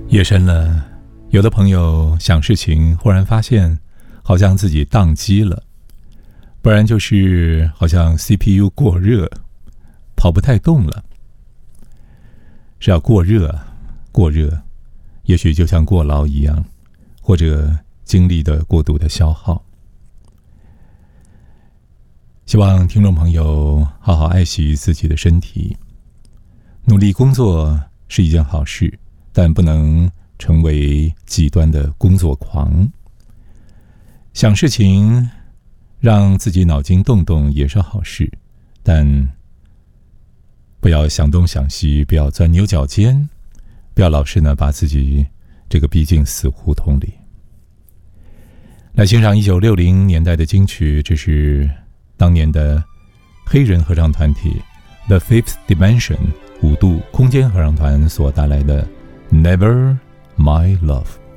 夜深了，有的朋友想事情，忽然发现好像自己宕机了，不然就是好像 CPU 过热，跑不太动了。是要过热，也许就像过劳一样，或者精力的过度的消耗。希望听众朋友好好爱惜自己的身体，努力工作是一件好事，但不能成为极端的工作狂。想事情，让自己脑筋动动也是好事，但不要想东想西，不要钻牛角尖，不要老是把自己逼进死胡同里。来欣赏1960年代的金曲，这是当年的黑人合唱团体 The Fifth Dimension 5度空间合唱团所带来的 Never My Love。